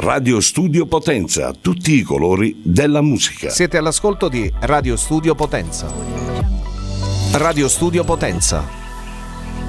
Radio Studio Potenza, tutti i colori della musica. Siete all'ascolto di Radio Studio Potenza. Radio Studio Potenza.